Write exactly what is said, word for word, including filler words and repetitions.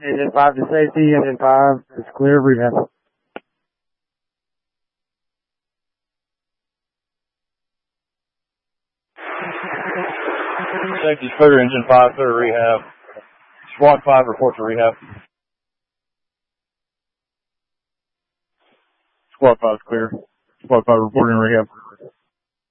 Engine five to safety, engine five is clear of rehab. Safety's clear, engine five, clear rehab. Squad five, report to rehab. Squad five is clear. Squad five reporting rehab.